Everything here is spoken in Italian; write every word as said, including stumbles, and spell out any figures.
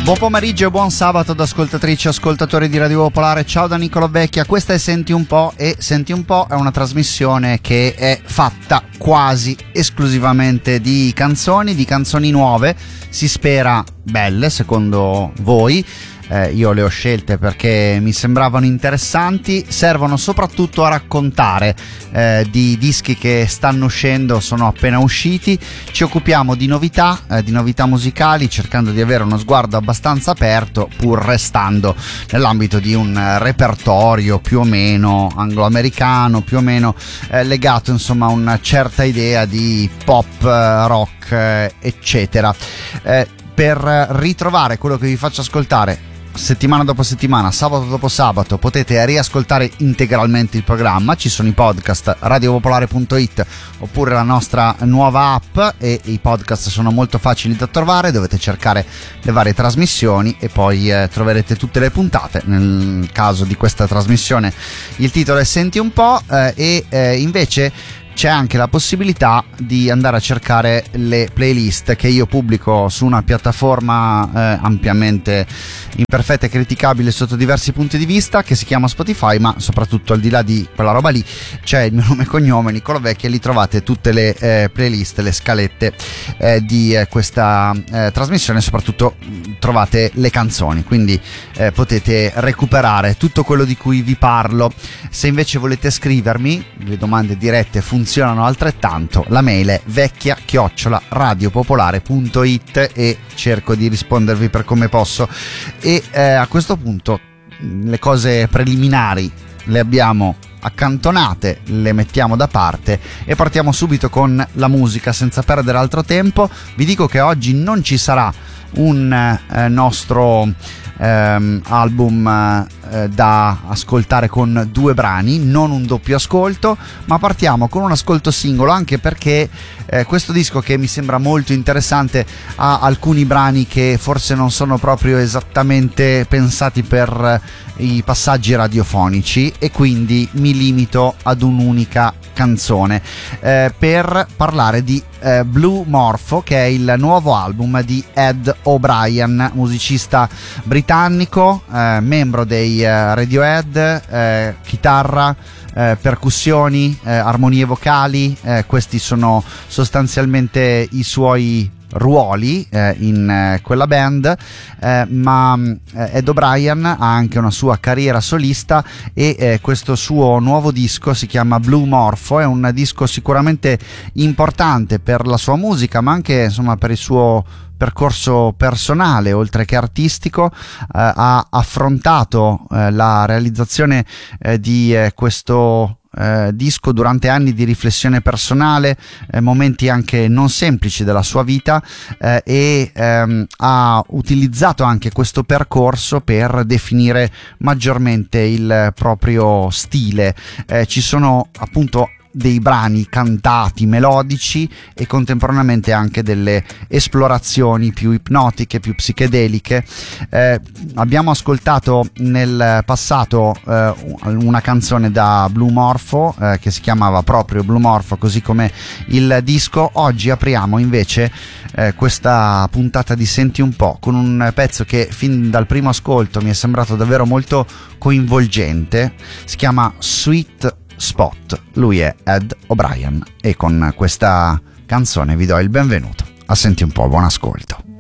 Buon pomeriggio e buon sabato ad ascoltatrici e ascoltatori di Radio Popolare. Ciao da Nicolò Vecchia, questa è Senti un po', e Senti un po' è una trasmissione che è fatta quasi esclusivamente di canzoni, di canzoni nuove, si spera belle secondo voi. Eh, io le ho scelte perché mi sembravano interessanti, servono soprattutto a raccontare eh, di dischi che stanno uscendo, sono appena usciti. Ci occupiamo di novità, eh, di novità musicali, cercando di avere uno sguardo abbastanza aperto, pur restando nell'ambito di un repertorio più o meno anglo-americano, più o meno eh, legato insomma a una certa idea di pop, rock, eh, eccetera. Eh, per ritrovare quello che vi faccio ascoltare settimana dopo settimana, sabato dopo sabato, potete riascoltare integralmente il programma. Ci sono i podcast radiopopolare punto it oppure la nostra nuova app, e i podcast sono molto facili da trovare. Dovete cercare le varie trasmissioni e poi eh, troverete tutte le puntate. Nel caso di questa trasmissione il titolo è Senti un po', eh, e eh, invece c'è anche la possibilità di andare a cercare le playlist che io pubblico su una piattaforma eh, ampiamente imperfetta e criticabile sotto diversi punti di vista, che si chiama Spotify, ma soprattutto al di là di quella roba lì c'è il mio nome e cognome, Nicolò Vecchia, e lì trovate tutte le eh, playlist, le scalette eh, di eh, questa eh, trasmissione, soprattutto trovate le canzoni, quindi eh, potete recuperare tutto quello di cui vi parlo. Se invece volete scrivermi, le domande dirette funzionano funzionano altrettanto. La mail è vecchia chiocciola radiopopolare punto it e cerco di rispondervi per come posso. E eh, a questo punto le cose preliminari le abbiamo accantonate, le mettiamo da parte e partiamo subito con la musica senza perdere altro tempo. Vi dico che oggi non ci sarà un eh, nostro ehm, album eh, da ascoltare con due brani, non un doppio ascolto, ma partiamo con un ascolto singolo, anche perché eh, questo disco, che mi sembra molto interessante, ha alcuni brani che forse non sono proprio esattamente pensati per i passaggi radiofonici, e quindi mi limito ad un'unica canzone eh, per parlare di eh, Blue Morpho, che è il nuovo album di Ed O'Brien, musicista britannico, eh, membro dei eh, Radiohead, eh, chitarra, eh, percussioni, eh, armonie vocali. Eh, questi sono sostanzialmente i suoi ruoli eh, in eh, quella band, eh, ma eh, Ed O'Brien ha anche una sua carriera solista, e eh, questo suo nuovo disco si chiama Blue Morpho. È un disco sicuramente importante per la sua musica, ma anche insomma per il suo percorso personale oltre che artistico. Eh, ha affrontato eh, la realizzazione eh, di eh, questo Eh, disco durante anni di riflessione personale, eh, momenti anche non semplici della sua vita, eh, e ehm, ha utilizzato anche questo percorso per definire maggiormente il proprio stile. Eh, ci sono appunto dei brani cantati, melodici, e contemporaneamente anche delle esplorazioni più ipnotiche, più psichedeliche. Eh, abbiamo ascoltato nel passato eh, una canzone da Blue Morpho eh, che si chiamava proprio Blue Morpho, così come il disco. Oggi apriamo invece eh, questa puntata di Senti un po' con un pezzo che fin dal primo ascolto mi è sembrato davvero molto coinvolgente. Si chiama Sweet Spot. Lui è Ed O'Brien, e con questa canzone vi do il benvenuto a Senti un po'. Buon ascolto.